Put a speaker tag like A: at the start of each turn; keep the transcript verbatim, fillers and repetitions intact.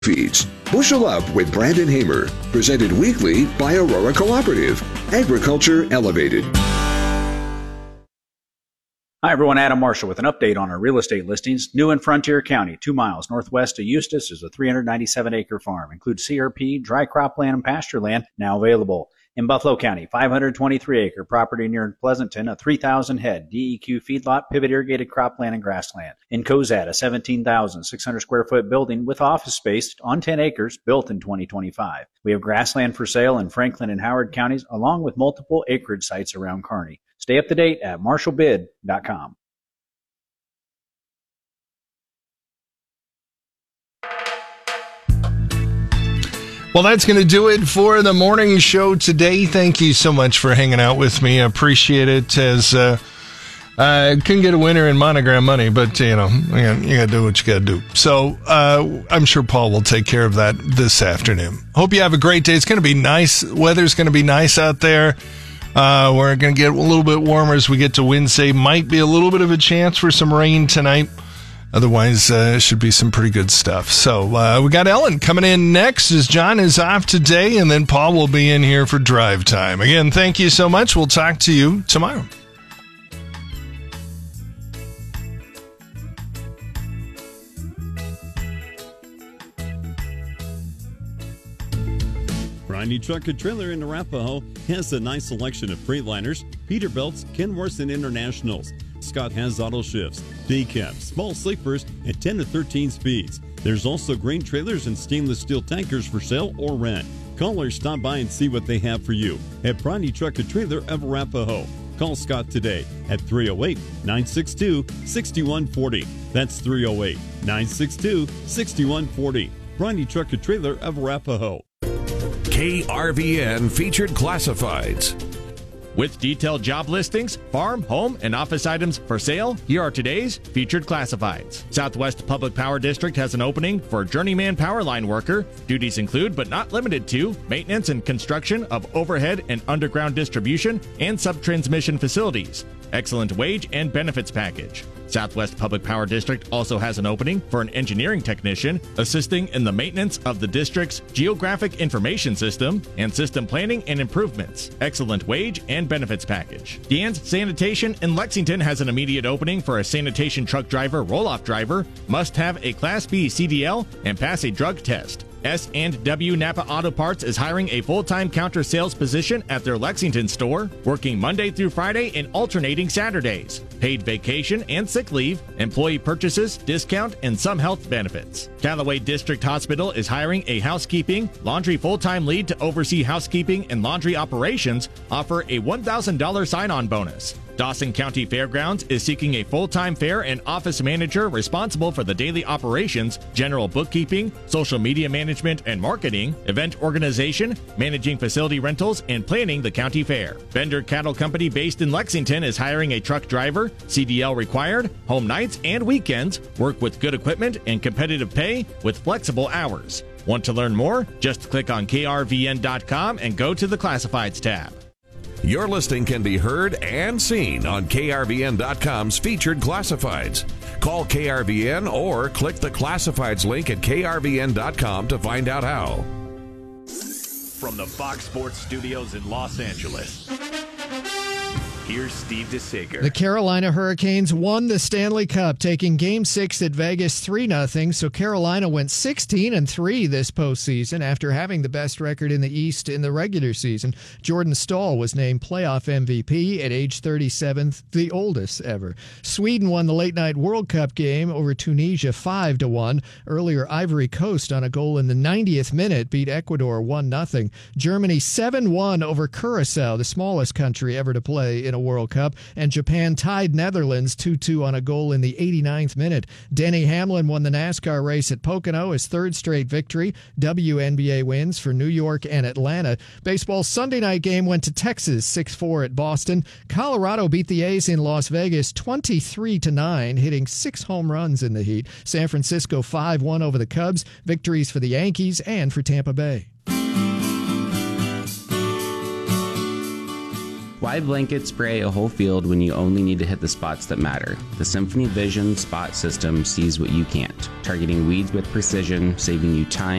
A: Feeds. Bushel Up with Brandon Hamer. Presented weekly by Aurora Cooperative. Agriculture Elevated.
B: Hi, everyone. Adam Marshall with an update on our real estate listings. New in Frontier County, two miles northwest of Eustis, is a three hundred ninety-seven acre farm. Includes C R P, dry cropland, and pasture land now available. In Buffalo County, five hundred twenty-three acre property near Pleasanton, a three thousand head D E Q feedlot, pivot irrigated cropland and grassland. In Cozad, a seventeen thousand six hundred square foot building with office space on ten acres built in twenty twenty-five. We have grassland for sale in Franklin and Howard counties, along with multiple acreage sites around Kearney. Stay up to date at marshall bid dot com.
C: Well, that's going to do it for the morning show today. Thank you so much for hanging out with me. I appreciate it. As uh, I couldn't get a winner in Monogram money, but, you know, you got to do what you got to do. So uh, I'm sure Paul will take care of that this afternoon. Hope you have a great day. It's going to be nice. Weather's going to be nice out there. Uh, we're going to get a little bit warmer as we get to Wednesday. Might be a little bit of a chance for some rain tonight. Otherwise, uh, it should be some pretty good stuff. So uh, we got Ellen coming in next as John is off today, and then Paul will be in here for drive time. Again, thank you so much. We'll talk to you tomorrow.
D: Bryony Truck and Trailer in Arapahoe has a nice selection of Freightliners, Peterbilts, Kenworths, and Internationals. Scott has auto shifts, day cabs, small sleepers, and ten to thirteen speeds. There's also grain trailers and stainless steel tankers for sale or rent. Call or stop by and see what they have for you at Bryony Truck and Trailer of Arapahoe. Call Scott today at three oh eight, nine six two, six one four oh. That's three oh eight, nine six two, six one four oh. Bryony Truck and Trailer of Arapahoe.
E: K R V N Featured Classifieds.
F: With detailed job listings, farm, home, and office items for sale, here are today's featured classifieds. Southwest Public Power District has an opening for journeyman power line worker. Duties include, but not limited to, maintenance and construction of overhead and underground distribution and subtransmission facilities. Excellent wage and benefits package. Southwest Public Power District also has an opening for an engineering technician assisting in the maintenance of the district's geographic information system and system planning and improvements. Excellent wage and benefits package. Dan's Sanitation in Lexington has an immediate opening for a sanitation truck driver, roll-off driver, must have a Class B C D L and pass a drug test. S and W Napa Auto Parts is hiring a full-time counter sales position at their Lexington store, working Monday through Friday and alternating Saturdays. Paid vacation and sick leave, employee purchases, discount, and some health benefits. Callaway District Hospital is hiring a housekeeping, laundry full-time lead to oversee housekeeping and laundry operations, offer a one thousand dollars sign-on bonus. Dawson County Fairgrounds is seeking a full-time fair and office manager responsible for the daily operations, general bookkeeping, social media management and marketing, event organization, managing facility rentals, and planning the county fair. Bender Cattle Company based in Lexington is hiring a truck driver, C D L required, home nights and weekends, work with good equipment and competitive pay with flexible hours. Want to learn more? Just click on K R V N dot com and go to the Classifieds tab.
E: Your listing can be heard and seen on K R V N dot com's Featured Classifieds. Call K R V N or click the Classifieds link at K R V N dot com to find out how.
G: From the Fox Sports Studios in Los Angeles, here's Steve DeSager.
H: The Carolina Hurricanes won the Stanley Cup, taking Game six at Vegas three nothing, so Carolina went sixteen and three this postseason after having the best record in the East in the regular season. Jordan Stahl was named playoff M V P at age thirty-seven, the oldest ever. Sweden won the late-night World Cup game over Tunisia five to one. Earlier, Ivory Coast, on a goal in the ninetieth minute, beat Ecuador one nothing. Germany seven one over Curacao, the smallest country ever to play in a World Cup, and Japan tied Netherlands two two on a goal in the eighty-ninth minute. Denny Hamlin won the NASCAR race at Pocono, his third straight victory. W N B A wins for New York and Atlanta. Baseball's Sunday night game went to Texas six four at Boston. Colorado beat the A's in Las Vegas twenty-three to nine, hitting six home runs in the heat. San Francisco five one over the Cubs. Victories for the Yankees and for Tampa Bay.
I: Why blanket spray a whole field when you only need to hit the spots that matter? The Symphony Vision Spot System sees what you can't, targeting weeds with precision, saving you time